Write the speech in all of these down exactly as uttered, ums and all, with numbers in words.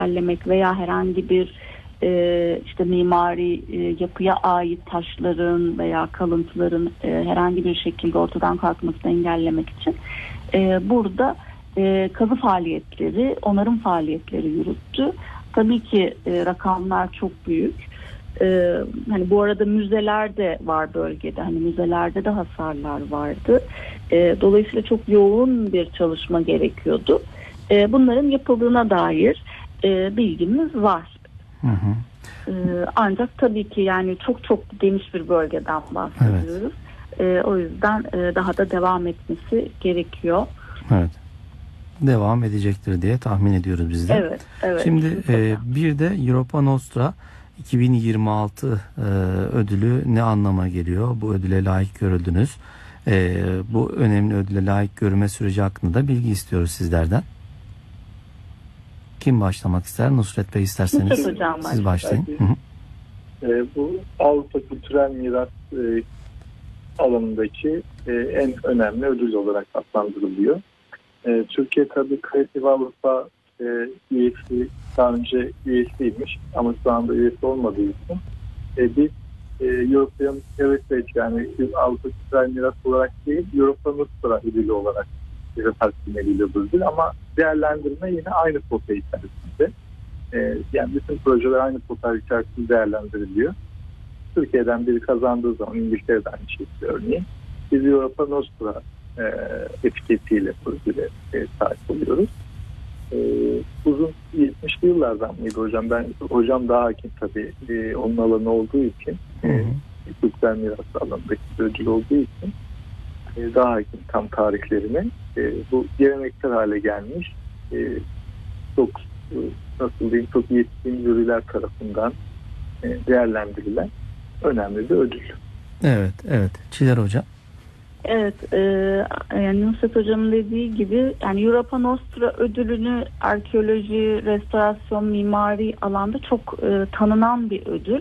engellemek veya herhangi bir e, işte mimari e, yapıya ait taşların veya kalıntıların e, herhangi bir şekilde ortadan kalkmasını engellemek için e, burada e, kazı faaliyetleri, onarım faaliyetleri yürüttü. Tabii ki e, rakamlar çok büyük. Ee, hani bu arada müzeler de var bölgede, hani müzelerde de hasarlar vardı. Ee, dolayısıyla çok yoğun bir çalışma gerekiyordu. Ee, bunların yapıldığına dair e, bilgimiz var. Hı hı. Ee, ancak tabii ki yani çok çok geniş bir bölgeden bahsediyoruz. Evet. Ee, o yüzden e, daha da devam etmesi gerekiyor. Evet. Devam edecektir diye tahmin ediyoruz biz de. Evet, evet. Şimdi e, bir de Europa Nostra iki bin yirmi altı e, ödülü ne anlama geliyor? Bu ödüle layık görüldünüz. E, bu önemli ödüle layık görülme süreci hakkında bilgi istiyoruz sizlerden. Kim başlamak ister? Nusret Bey isterseniz Nusret Hocam siz başlayın. E, bu Avrupa Kültürel Miras e, alanındaki e, en önemli ödül olarak adlandırılıyor. E, Türkiye tabii Creative Avrupa e, üyesi, daha önce üyesiymiş ama şu anda üyesi olmadığı için e, biz e, European Heritage, yani Avrupa Kültürel Miras olarak değil, Europa Nostra ödülü olarak bize takdim ediliyor bu ödül, ama değerlendirme yine aynı pota içerisinde. E, yani bütün projeler aynı pota içerisinde değerlendiriliyor. Türkiye'den biri kazandığı zaman İngiltere'den bir şey örneğin biz Europa Nostra e, etiketiyle bu ödüle e, sahip oluyoruz. Ee, uzun yetmişli yıllardan mıydı hocam? Ben hocam daha hakim tabii ee, onun alanı olduğu için, e, kültürel miras alanındaki ödül olduğu için e, daha hakim tam tarihlerine. E, bu geleneksel hale gelmiş. E, çok e, nasıl diyeyim, çok yetkin jüriler tarafından e, değerlendirilen önemli bir ödül. Evet, evet. Çiler hocam. Evet, e, yani Nusret Hocam'ın dediği gibi yani Europa Nostra ödülünü arkeoloji, restorasyon, mimari alanda çok e, tanınan bir ödül.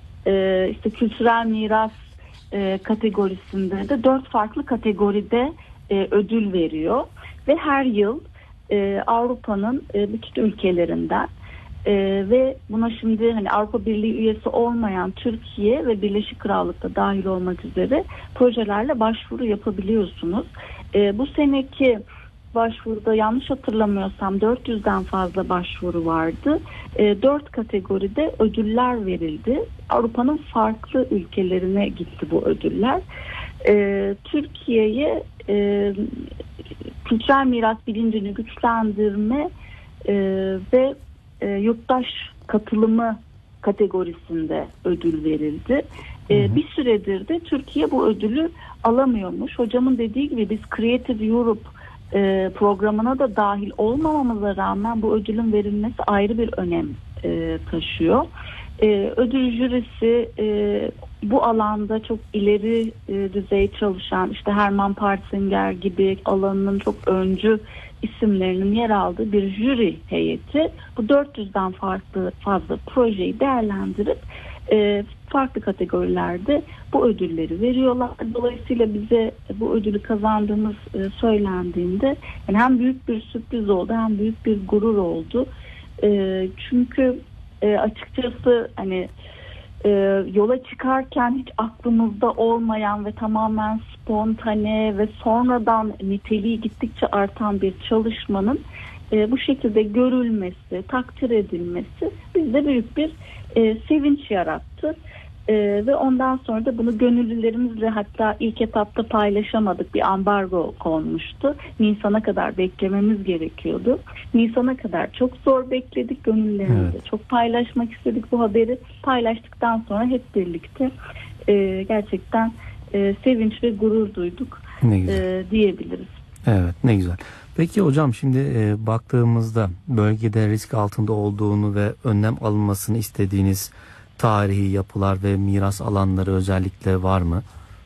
E, işte kültürel miras e, kategorisinde de dört farklı kategoride e, ödül veriyor ve her yıl e, Avrupa'nın e, bütün ülkelerinden Ee, ve buna şimdi hani Avrupa Birliği üyesi olmayan Türkiye ve Birleşik Krallık'ta dahil olmak üzere projelerle başvuru yapabiliyorsunuz. Ee, bu seneki başvuruda yanlış hatırlamıyorsam dört yüzden fazla başvuru vardı. Ee, dört kategoride ödüller verildi. Avrupa'nın farklı ülkelerine gitti bu ödüller. Ee, Türkiye'ye e, kültürel miras bilincini güçlendirme e, ve E, yurttaş katılımı kategorisinde ödül verildi. E, bir süredir de Türkiye bu ödülü alamıyormuş. Hocamın dediği gibi biz Creative Europe e, programına da dahil olmamamıza rağmen bu ödülün verilmesi ayrı bir önem e, taşıyor. E, ödül jürisi e, bu alanda çok ileri e, düzey çalışan, işte Herman Partsinger gibi alanının çok öncü isimlerinin yer aldığı bir jüri heyeti bu dört yüzden farklı fazla projeyi değerlendirip e, farklı kategorilerde bu ödülleri veriyorlar. Dolayısıyla bize bu ödülü kazandığımız e, söylendiğinde yani hem büyük bir sürpriz oldu hem büyük bir gurur oldu. E, çünkü e, açıkçası hani e, yola çıkarken hiç aklımızda olmayan ve tamamen spontane ve sonradan niteliği gittikçe artan bir çalışmanın e, bu şekilde görülmesi, takdir edilmesi bizde büyük bir e, sevinç yarattı. E, ve ondan sonra da bunu gönüllülerimizle hatta ilk etapta paylaşamadık. Bir ambargo konmuştu. Nisan'a kadar beklememiz gerekiyordu. Nisan'a kadar çok zor bekledik. Gönüllülerimizle evet. çok paylaşmak istedik bu haberi. Paylaştıktan sonra hep birlikte e, gerçekten e, sevinç ve gurur duyduk e, diyebiliriz. Evet, ne güzel. Peki hocam, şimdi e, baktığımızda bölgede risk altında olduğunu ve önlem alınmasını istediğiniz tarihi yapılar ve miras alanları özellikle var mı?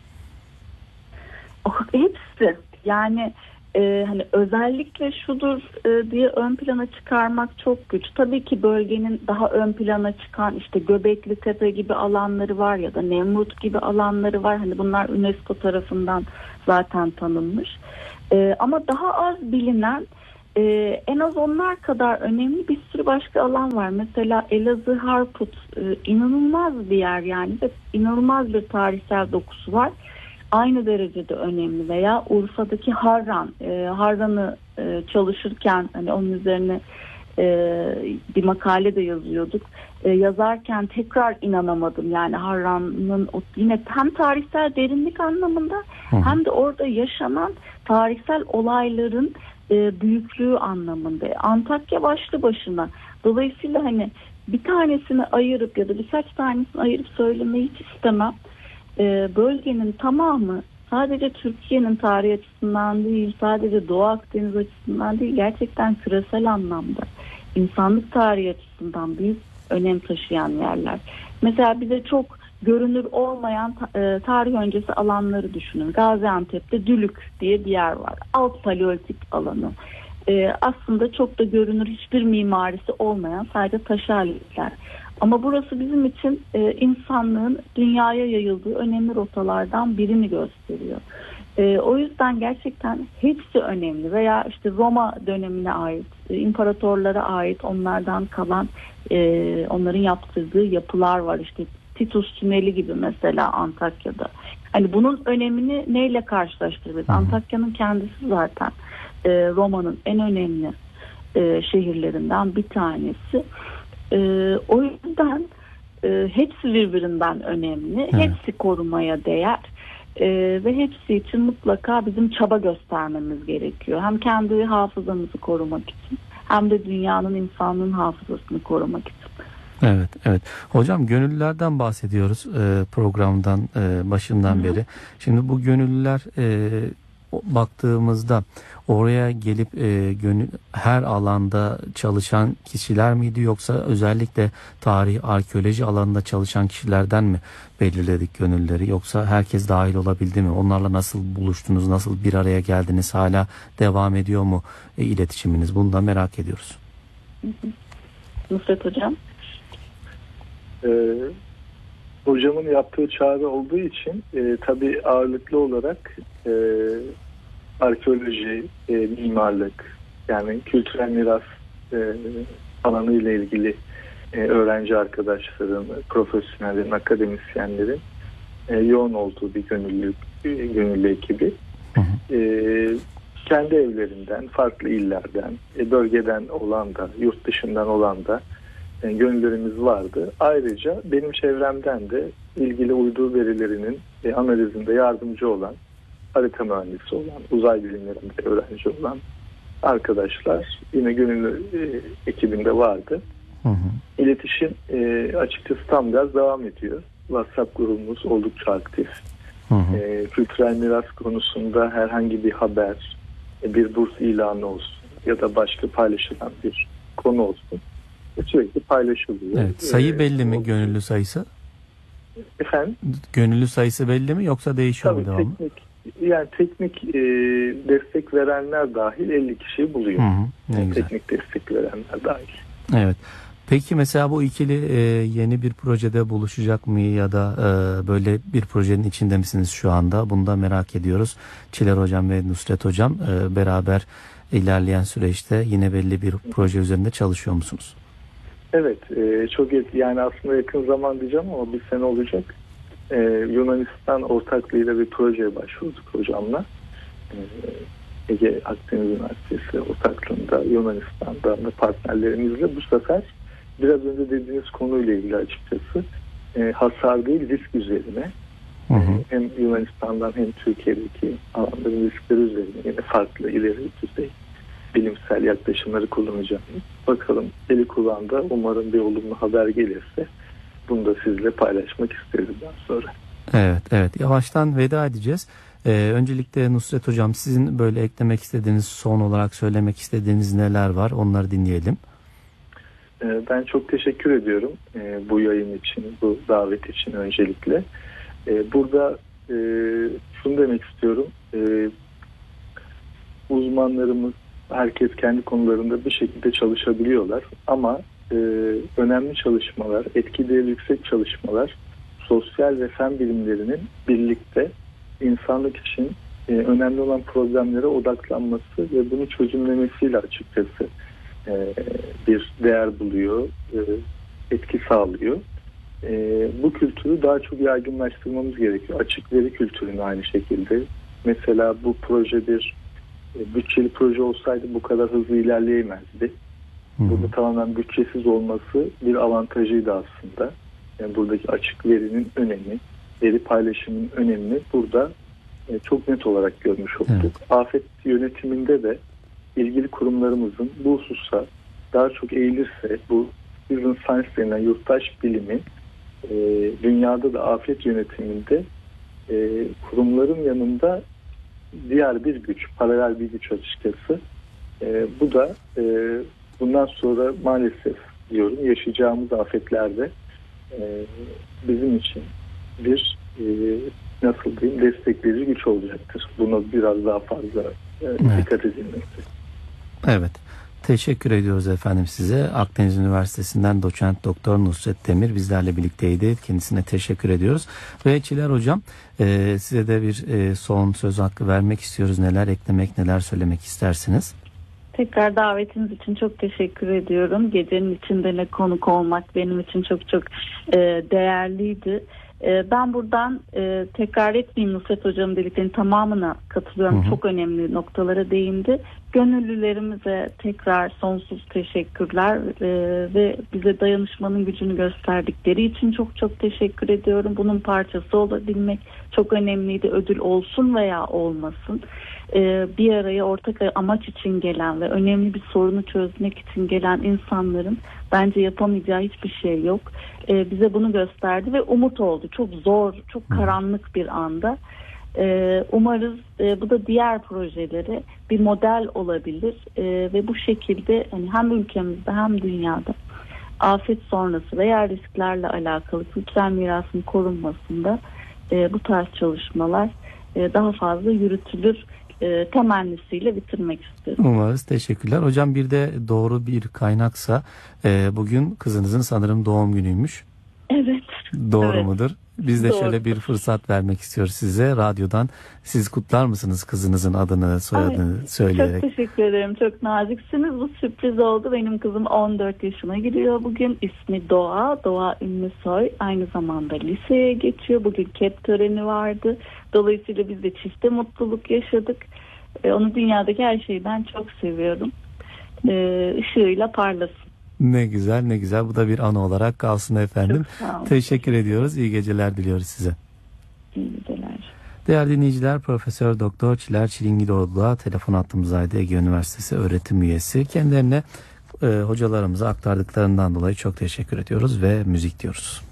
Oh, hepsi. Yani e, hani özellikle şudur e, diye ön plana çıkarmak çok güç. Tabii ki bölgenin daha ön plana çıkan işte Göbekli Tepe gibi alanları var ya da Nemrut gibi alanları var. Hani bunlar UNESCO tarafından zaten tanınmış. E, ama daha az bilinen e, en az onlar kadar önemli bir sürü başka alan var. Mesela Elazığ Harput e, inanılmaz bir yer yani ve inanılmaz bir tarihsel dokusu var. Aynı derecede önemli. Veya Urfa'daki Harran, e, Harran'ı e, çalışırken hani onun üzerine e, bir makale de yazıyorduk. E, yazarken tekrar inanamadım. Yani Harran'ın o, yine hem tarihsel derinlik anlamında Hı. hem de orada yaşanan tarihsel olayların e, büyüklüğü anlamında. Antakya başlı başına. Dolayısıyla hani bir tanesini ayırıp ya da birkaç tanesini ayırıp söylemeyi hiç istemem. E, bölgenin tamamı sadece Türkiye'nin tarihi açısından değil, sadece Doğu Akdeniz açısından değil, gerçekten küresel anlamda insanlık tarihi açısından büyük önem taşıyan yerler. Mesela bize çok görünür olmayan e, tarih öncesi alanları düşünün. Gaziantep'te Dülük diye bir yer var. Alt paleolitik alanı. E, aslında çok da görünür, hiçbir mimarisi olmayan sadece taş aletler. Ama burası bizim için e, insanlığın dünyaya yayıldığı önemli rotalardan birini gösteriyor. E, o yüzden gerçekten hepsi önemli. Veya işte Roma dönemine ait, e, imparatorlara ait onlardan kalan e, onların yaptırdığı yapılar var. İşte Titus Tüneli gibi mesela Antakya'da. Hani bunun önemini neyle karşılaştırabiliriz? Antakya'nın kendisi zaten e, Roma'nın en önemli e, şehirlerinden bir tanesi. Ee, o yüzden e, hepsi birbirinden önemli. Evet. Hepsi korumaya değer. Ee, ve hepsi için mutlaka bizim çaba göstermemiz gerekiyor. Hem kendi hafızamızı korumak için hem de dünyanın, insanlığın hafızasını korumak için. Evet, evet. Hocam gönüllülerden bahsediyoruz e, programdan e, başından Hı-hı. beri. Şimdi bu gönüllüler e, baktığımızda oraya gelip e, gönül, her alanda çalışan kişiler miydi, yoksa özellikle tarih, arkeoloji alanında çalışan kişilerden mi belirledik gönüllüleri, yoksa herkes dahil olabildi mi? Onlarla nasıl buluştunuz, nasıl bir araya geldiniz, hala devam ediyor mu e, iletişiminiz? Bunu da merak ediyoruz. Nusret Hocam. Ee, hocamın yaptığı çağrı olduğu için e, tabii ağırlıklı olarak e, arkeoloji, e, mimarlık, yani kültürel miras e, alanı ile ilgili e, öğrenci arkadaşların, profesyonellerin, akademisyenlerin e, yoğun olduğu bir gönüllü, gönüllü ekibi. Hı hı. E, kendi evlerinden, farklı illerden, e, bölgeden olan da, yurt dışından olan da e, gönüllerimiz vardı. Ayrıca benim çevremden de ilgili uydu verilerinin e, analizinde yardımcı olan, harita mühendisi olan, uzay bilimlerinde öğrenci olan arkadaşlar yine gönüllü e, ekibinde vardı. Hı hı. İletişim e, açıkçası tam gaz devam ediyor. WhatsApp grubumuz oldukça aktif. Hı hı. E, kültürel miras konusunda herhangi bir haber, e, bir burs ilanı olsun ya da başka paylaşılan bir konu olsun, e, sürekli paylaşılıyor. Evet, sayı belli mi, gönüllü sayısı? Efendim? Gönüllü sayısı belli mi, yoksa değişiyor mu devamlı? Teknik, yani teknik e, destek verenler dahil elli kişiyi buluyor. Hı hı, ne güzel. Teknik destek verenler dahil. Evet. Peki mesela bu ikili e, yeni bir projede buluşacak mı ya da e, böyle bir projenin içinde misiniz şu anda? Bunu da merak ediyoruz. Çiler Hocam ve Nusret Hocam e, beraber ilerleyen süreçte yine belli bir proje üzerinde çalışıyor musunuz? Evet, e, çok et, yani aslında yakın zaman diyeceğim ama bir sene olacak. E, Yunanistan ortaklığıyla bir projeye başvurduk hocamla. E, Ege Akdeniz Üniversitesi ortaklığında Yunanistan'da partnerlerimizle bu sefer biraz önce dediğiniz konuyla ilgili açıkçası e, hasar değil risk üzerine, hı hı. E, hem Yunanistan'dan hem Türkiye'deki alanların riskleri üzerine yine farklı ileri düzey bilimsel yaklaşımları kullanacağım. Bakalım eli kulağında, umarım bir olumlu haber gelirse bunu da sizle paylaşmak isteriz daha sonra. Evet, evet. Yavaştan veda edeceğiz. Ee, öncelikle Nusret Hocam, sizin böyle eklemek istediğiniz, son olarak söylemek istediğiniz neler var? Onları dinleyelim. Ee, ben çok teşekkür ediyorum ee, bu yayın için, bu davet için öncelikle. Ee, burada e, şunu demek istiyorum. Ee, uzmanlarımız, herkes kendi konularında bir şekilde çalışabiliyorlar ama e, önemli çalışmalar, etki değeri yüksek çalışmalar sosyal ve fen bilimlerinin birlikte insanlık için e, önemli olan problemlere odaklanması ve bunu çözümlemesiyle açıkçası e, bir değer buluyor, e, etki sağlıyor. E, bu kültürü daha çok yaygınlaştırmamız gerekiyor. Açık veri kültürünü aynı şekilde. Mesela bu proje bir e, bütçeli proje olsaydı bu kadar hızlı ilerleyemezdi. Hı hı. Burada tamamen bütçesiz olması bir avantajıydı aslında. Yani buradaki açık verinin önemi, veri paylaşımının önemini burada e, çok net olarak görmüş olduk. Evet. Afet yönetiminde de ilgili kurumlarımızın bu hususa daha çok eğilirse, bu citizen science denilen yurttaş bilimi e, dünyada da afet yönetiminde e, kurumların yanında diğer bir güç, paralel bir güç açıkçası. E, bu da e, bundan sonra maalesef diyorum yaşayacağımız afetlerde e, bizim için bir e, nasıl diyeyim destekleyici güç olacaktır. Buna biraz daha fazla e, evet. dikkat edilmesi. Evet. Teşekkür ediyoruz efendim size. Akdeniz Üniversitesi'nden doçent doktor Nusret Demir bizlerle birlikteydi. Kendisine teşekkür ediyoruz. Ve Çiler Hocam e, size de bir e, son söz hakkı vermek istiyoruz. Neler eklemek, neler söylemek istersiniz? Tekrar davetiniz için çok teşekkür ediyorum. Gecenin içinde ne konuk olmak benim için çok çok e, değerliydi. E, ben buradan e, tekrar etmeyeyim, Nusret Hocam'ın dediklerinin tamamına katılıyorum. Hı hı. Çok önemli noktalara değindi. Gönüllülerimize tekrar sonsuz teşekkürler e, ve bize dayanışmanın gücünü gösterdikleri için çok çok teşekkür ediyorum. Bunun parçası olabilmek çok önemliydi. Ödül olsun veya olmasın. E, bir araya ortak amaç için gelen ve önemli bir sorunu çözmek için gelen insanların bence yapamayacağı hiçbir şey yok. E, bize bunu gösterdi ve umut oldu. Çok zor, çok karanlık bir anda. Ee, umarız e, bu da diğer projelere bir model olabilir e, ve bu şekilde hani hem ülkemizde hem dünyada afet sonrası veya risklerle alakalı kültürel mirasın korunmasında e, bu tarz çalışmalar e, daha fazla yürütülür e, temennisiyle bitirmek istiyorum. Umarız. Teşekkürler. Hocam bir de doğru bir kaynaksa e, bugün kızınızın sanırım doğum günüymüş. Evet. Doğru evet. mudur? Biz de Doğru. Şöyle bir fırsat vermek istiyoruz size. Radyodan siz kutlar mısınız kızınızın adını, soyadını Ay, söyleyerek? Çok teşekkür ederim. Çok naziksiniz. Bu sürpriz oldu. Benim kızım on dört yaşına giriyor bugün. İsmi Doğa. Doğa Ünlüsoy. Aynı zamanda liseye geçiyor. Bugün kep töreni vardı. Dolayısıyla biz de çifte mutluluk yaşadık. Ee, onu dünyadaki her şeyden çok seviyorum. Ee, ışığıyla parlasın. Ne güzel, ne güzel. Bu da bir anı olarak kalsın efendim. Teşekkür ediyoruz. İyi geceler diliyoruz size. İyi geceler. Değerli dinleyiciler, Profesör Doktor Çiler Çilingiroğlu'na telefon hattımızdaydı. Ege Üniversitesi öğretim üyesi. Kendilerine e, hocalarımıza aktardıklarından dolayı çok teşekkür ediyoruz ve müzik diyoruz.